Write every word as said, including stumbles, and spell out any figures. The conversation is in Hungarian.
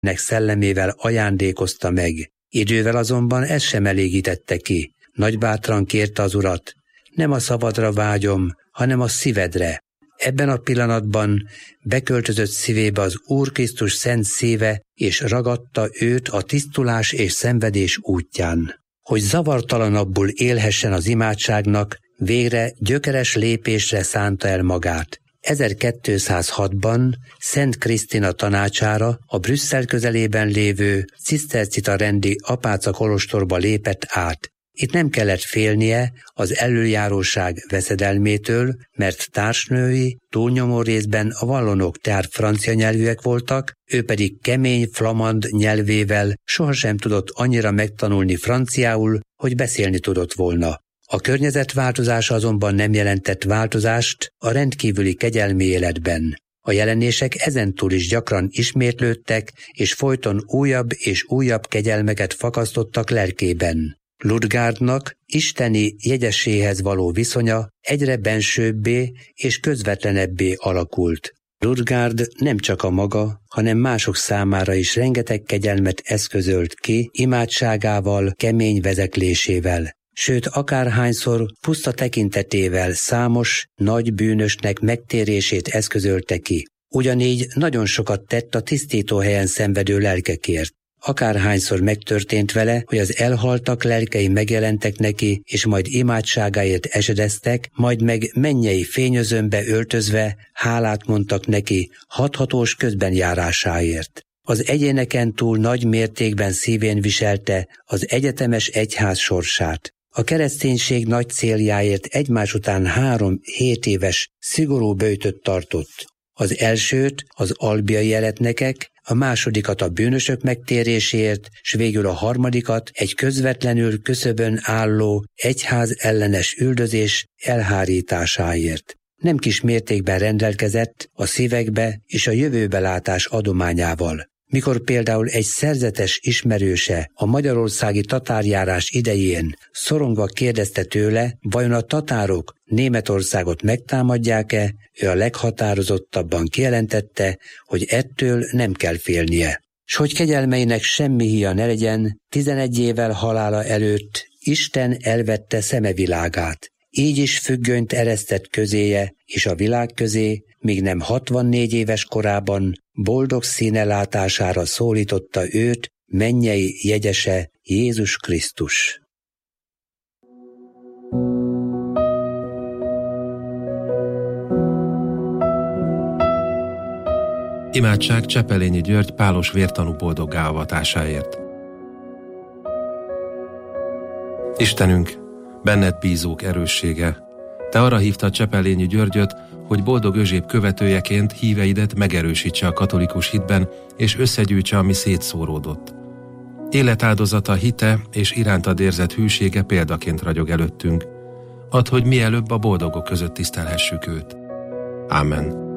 szellemével ajándékozta meg. Idővel azonban ez sem elégítette ki. Nagybátran kérte az Urat: nem a szavadra vágyom, hanem a szívedre. Ebben a pillanatban beköltözött szívébe az Úr Krisztus szent szíve, és ragadta őt a tisztulás és szenvedés útján. Hogy zavartalanabbul élhessen az imádságnak, végre gyökeres lépésre szánta el magát. ezerkétszázhatban Szent Krisztina tanácsára a Brüsszel közelében lévő cisztercita rendi apáca kolostorba lépett át. Itt nem kellett félnie az elöljáróság veszedelmétől, mert társnői túlnyomó részben a vallonok, tehát francia nyelvűek voltak, ő pedig kemény flamand nyelvével sohasem tudott annyira megtanulni franciául, hogy beszélni tudott volna. A környezet változása azonban nem jelentett változást a rendkívüli kegyelmi életben. A jelenések ezentúl is gyakran ismétlődtek, és folyton újabb és újabb kegyelmeket fakasztottak lelkében. Ludgárdnak isteni jegyeséhez való viszonya egyre bensőbbé és közvetlenebbé alakult. Ludgárd nem csak a maga, hanem mások számára is rengeteg kegyelmet eszközölt ki imádságával, kemény vezeklésével. Sőt, akárhányszor puszta tekintetével számos, nagy bűnösnek megtérését eszközölte ki. Ugyanígy nagyon sokat tett a tisztítóhelyen szenvedő lelkekért. Akárhányszor megtörtént vele, hogy az elhaltak lelkei megjelentek neki, és majd imádságáért esedeztek, majd meg mennyei fényözömbe öltözve hálát mondtak neki hathatós közbenjárásáért. Az egyéneken túl nagy mértékben szívén viselte az egyetemes egyház sorsát. A kereszténység nagy céljáért egymás után három hét éves szigorú böjtöt tartott. Az elsőt az albiai eretnekek, a másodikat a bűnösök megtéréséért, s végül a harmadikat egy közvetlenül küszöbön álló egyház ellenes üldözés elhárításáért. Nem kis mértékben rendelkezett a szívekbe és a jövőbelátás adományával. Mikor például egy szerzetes ismerőse a magyarországi tatárjárás idején szorongva kérdezte tőle, vajon a tatárok Németországot megtámadják-e, ő a leghatározottabban kijelentette, hogy ettől nem kell félnie. S hogy kegyelmeinek semmi híja ne legyen, tizenegy évvel halála előtt Isten elvette szemevilágát. Így is függönyt eresztett közéje és a világ közé, míg nem hatvannégy éves korában boldog színe látására szólította őt mennyei jegyese Jézus Krisztus. Imádság Csepelényi György pálos vértanú boldoggá avatásáért. Istenünk, benned bízók erőssége, te arra hívtad Csepelényi Györgyöt, hogy boldog Özséb követőjeként híveidet megerősítse a katolikus hitben, és összegyűjtse, ami szétszóródott. Életáldozata, hite és irántad érzett hűsége példaként ragyog előttünk. Add, hogy mielőbb a boldogok között tisztelhessük őt. Ámen.